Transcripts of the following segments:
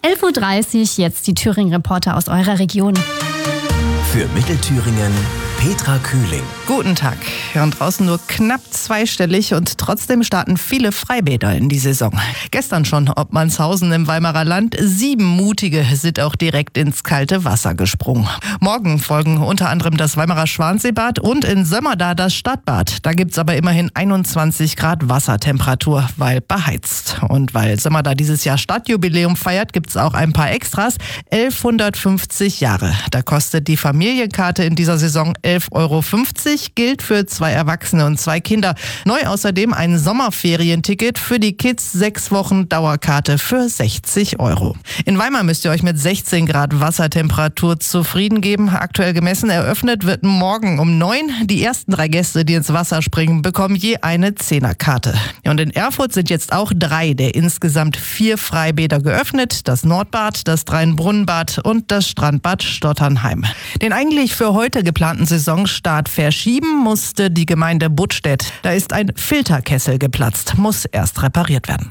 11.30 Uhr, jetzt die Thüringen-Reporter aus eurer Region. Für Mittelthüringen Petra Kühling. Guten Tag. Ja, und draußen nur knapp zweistellig und trotzdem starten viele Freibäder in die Saison. Gestern schon Obmannshausen im Weimarer Land. 7 Mutige sind auch direkt ins kalte Wasser gesprungen. Morgen folgen unter anderem das Weimarer Schwanseebad und in Sömmerda das Stadtbad. Da gibt's aber immerhin 21 Grad Wassertemperatur, weil beheizt. Und weil Sömmerda dieses Jahr Stadtjubiläum feiert, gibt's auch ein paar Extras. 1150 Jahre. Da kostet die Familienkarte in dieser Saison 11,50 €, gilt für 2 Erwachsene und 2 Kinder. Neu außerdem ein Sommerferienticket für die Kids, 6 Wochen Dauerkarte für 60 €. In Weimar müsst ihr euch mit 16 Grad Wassertemperatur zufrieden geben. Aktuell gemessen, eröffnet wird morgen um 9. Die ersten 3 Gäste, die ins Wasser springen, bekommen je eine 10er-Karte. Und in Erfurt sind jetzt auch 3 der insgesamt 4 Freibäder geöffnet. Das Nordbad, das Dreinbrunnenbad und das Strandbad Stotternheim. Den eigentlich für heute geplanten Saisonstart verschieben musste die Gemeinde Buttstedt. Da ist ein Filterkessel geplatzt, muss erst repariert werden.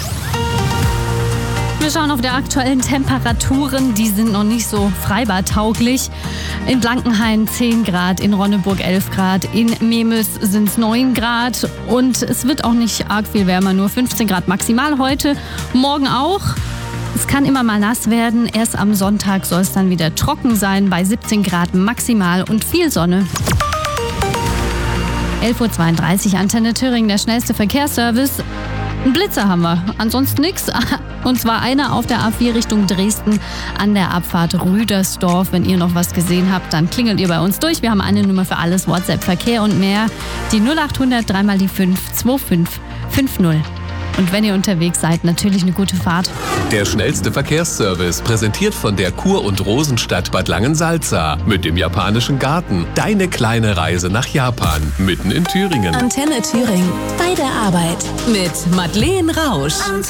Wir schauen auf die aktuellen Temperaturen, die sind noch nicht so freibadtauglich. In Blankenhain 10 Grad, in Ronneburg 11 Grad, in Memels sind es 9 Grad und es wird auch nicht arg viel wärmer, nur 15 Grad maximal heute, morgen auch. Es kann immer mal nass werden, erst am Sonntag soll es dann wieder trocken sein, bei 17 Grad maximal und viel Sonne. 11.32 Uhr, Antenne Thüringen, der schnellste Verkehrsservice. Einen Blitzer haben wir, ansonsten nichts. Und zwar einer auf der A4 Richtung Dresden an der Abfahrt Rüdersdorf. Wenn ihr noch was gesehen habt, dann klingelt ihr bei uns durch. Wir haben eine Nummer für alles, WhatsApp, Verkehr und mehr. Die 0800 3 mal die 5 2550. Und wenn ihr unterwegs seid, natürlich eine gute Fahrt. Der schnellste Verkehrsservice, präsentiert von der Kur- und Rosenstadt Bad Langensalza. Mit dem japanischen Garten. Deine kleine Reise nach Japan. Mitten in Thüringen. Antenne Thüringen. Bei der Arbeit. Mit Madeleine Rausch.